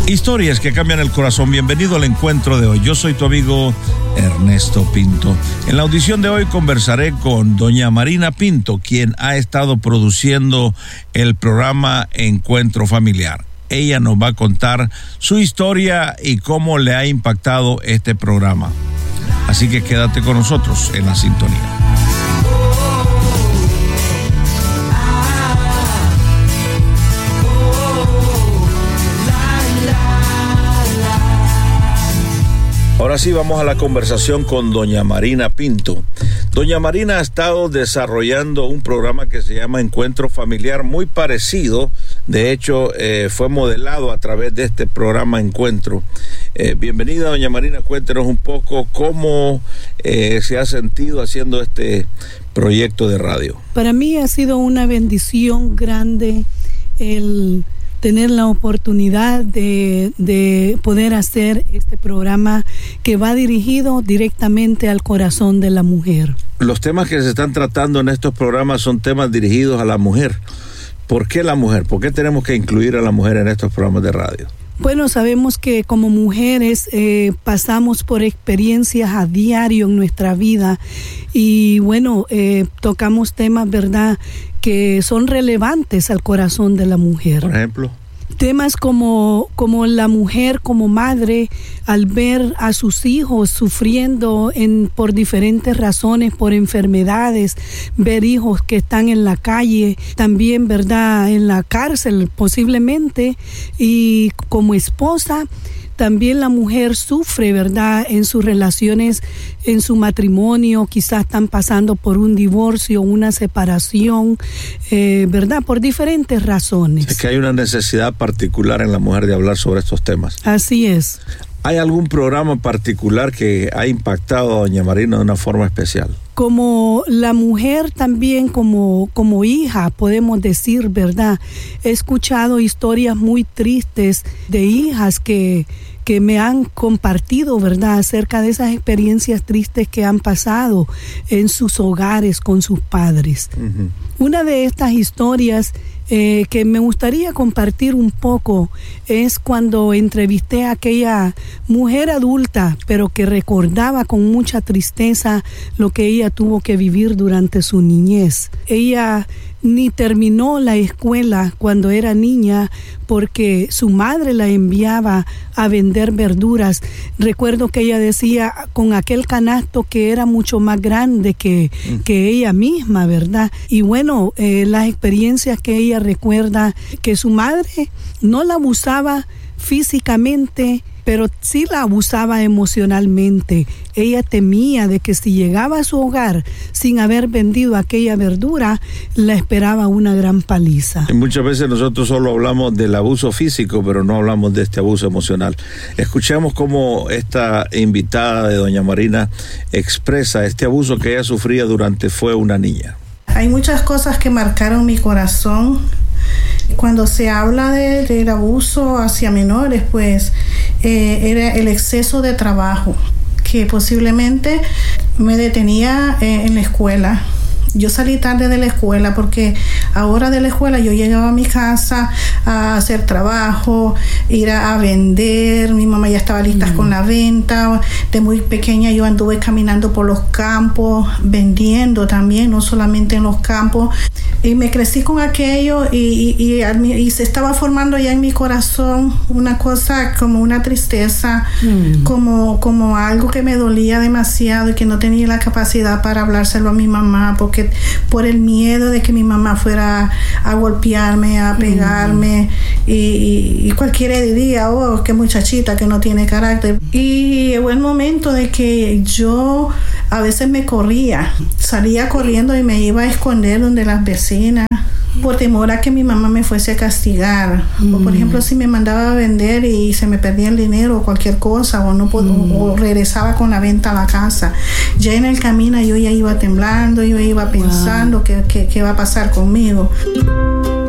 Historias que cambian el corazón. Bienvenido al encuentro de hoy. Yo soy tu amigo Ernesto Pinto. En la audición de hoy conversaré con doña Marina Pinto, quien ha estado produciendo el programa Encuentro Familiar. Ella nos va a contar su historia y cómo le ha impactado este programa. Así que quédate con nosotros en la sintonía. Ahora sí, vamos a la conversación con doña Marina Pinto. Doña Marina ha estado desarrollando un programa que se llama Encuentro Familiar, muy parecido. De hecho, fue modelado a través de este programa Encuentro. Bienvenida, doña Marina. Cuéntenos un poco cómo se ha sentido haciendo este proyecto de radio. Para mí ha sido una bendición grande el tener la oportunidad de poder hacer este programa que va dirigido directamente al corazón de la mujer. Los temas que se están tratando en estos programas son temas dirigidos a la mujer. ¿Por qué la mujer? ¿Por qué tenemos que incluir a la mujer en estos programas de radio? Bueno, sabemos que como mujeres pasamos por experiencias a diario en nuestra vida y bueno, tocamos temas, ¿verdad?, que son relevantes al corazón de la mujer. Por ejemplo, temas como la mujer como madre al ver a sus hijos sufriendo por diferentes razones, por enfermedades, ver hijos que están en la calle, también, ¿verdad?, en la cárcel posiblemente, y como esposa también la mujer sufre, ¿verdad?, en sus relaciones, en su matrimonio, quizás están pasando por un divorcio, una separación, ¿verdad?, por diferentes razones. Es que hay una necesidad particular en la mujer de hablar sobre estos temas. Así es. ¿Hay algún programa particular que ha impactado a doña Marina de una forma especial? Como la mujer también, como hija, podemos decir, ¿verdad? He escuchado historias muy tristes de hijas que me han compartido, ¿verdad?, acerca de esas experiencias tristes que han pasado en sus hogares con sus padres. Uh-huh. Una de estas historias que me gustaría compartir un poco es cuando entrevisté a aquella mujer adulta, pero que recordaba con mucha tristeza lo que ella tuvo que vivir durante su niñez. Ella ni terminó la escuela cuando era niña porque su madre la enviaba a vender verduras. Recuerdo que ella decía con aquel canasto que era mucho más grande que ella misma, ¿verdad? Y bueno, las experiencias que ella recuerda, que su madre no la abusaba físicamente, pero sí la abusaba emocionalmente. Ella temía de que si llegaba a su hogar sin haber vendido aquella verdura, la esperaba una gran paliza. Y muchas veces nosotros solo hablamos del abuso físico, pero no hablamos de este abuso emocional. Escuchemos cómo esta invitada de doña Marina expresa este abuso que ella sufría durante fue una niña. Hay muchas cosas que marcaron mi corazón. Cuando se habla del abuso hacia menores, pues era el exceso de trabajo que posiblemente me detenía en la escuela. Yo salí tarde de la escuela porque ahora de la escuela yo llegaba a mi casa a hacer trabajo, ir a vender. Mi mamá ya estaba lista con la venta. De muy pequeña yo anduve caminando por los campos, vendiendo también, no solamente en los campos. Y me crecí con aquello y se estaba formando ya en mi corazón una cosa como una tristeza, como algo que me dolía demasiado y que no tenía la capacidad para hablárselo a mi mamá porque por el miedo de que mi mamá fuera a golpearme, a pegarme y cualquiera diría, oh, qué muchachita que no tiene carácter. Y llegó el momento de que yo a veces me corría, salía corriendo y me iba a esconder donde las vecinas por temor a que mi mamá me fuese a castigar. O por ejemplo, si me mandaba a vender y se me perdía el dinero o cualquier cosa, o regresaba con la venta a la casa. Ya en el camino yo ya iba temblando, yo iba pensando qué va a pasar conmigo.